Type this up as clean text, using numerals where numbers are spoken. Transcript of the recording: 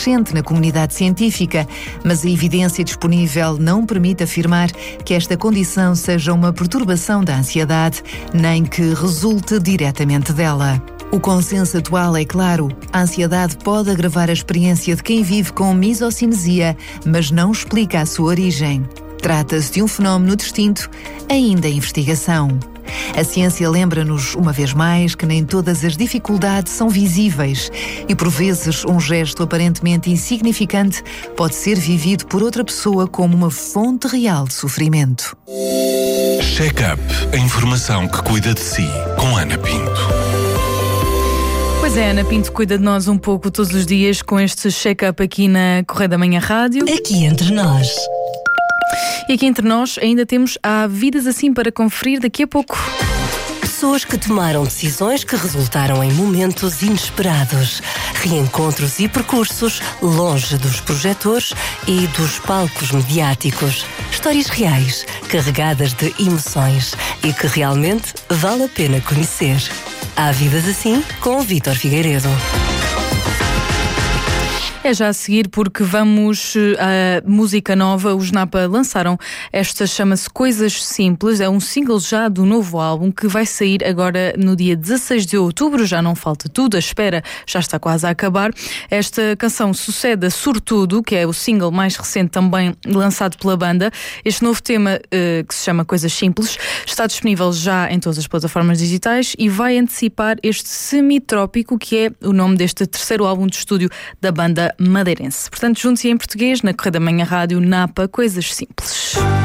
crescente na comunidade científica, mas a evidência disponível não permite afirmar que esta condição seja uma perturbação da ansiedade, nem que resulte diretamente dela. O consenso atual é claro: a ansiedade pode agravar a experiência de quem vive com misocinesia, mas não explica a sua origem. Trata-se de um fenómeno distinto, ainda em investigação. A ciência lembra-nos, uma vez mais, que nem todas as dificuldades são visíveis e, por vezes, um gesto aparentemente insignificante pode ser vivido por outra pessoa como uma fonte real de sofrimento. Check-up, a informação que cuida de si, com Ana Pinto. Pois é, Ana Pinto cuida de nós um pouco todos os dias com este check-up aqui na Correio da Manhã Rádio. Aqui entre nós. E aqui entre nós ainda temos Há Vidas Assim para conferir daqui a pouco. Pessoas que tomaram decisões que resultaram em momentos inesperados. Reencontros e percursos longe dos projetores e dos palcos mediáticos. Histórias reais, carregadas de emoções e que realmente vale a pena conhecer. Há Vidas Assim com o Vítor Figueiredo. É já a seguir, porque vamos à música nova. Os Napa lançaram esta, chama-se Coisas Simples. É um single já do novo álbum que vai sair agora no dia 16 de outubro. Já não falta tudo, a espera já está quase a acabar. Esta canção sucede a Sortudo, que é o single mais recente também lançado pela banda. Este novo tema, que se chama Coisas Simples, está disponível já em todas as plataformas digitais e vai antecipar este Semitrópico, que é o nome deste terceiro álbum de estúdio da banda madeirense. Portanto, juntos e em português, na Correio da Manhã Rádio, Napa, Coisas Simples.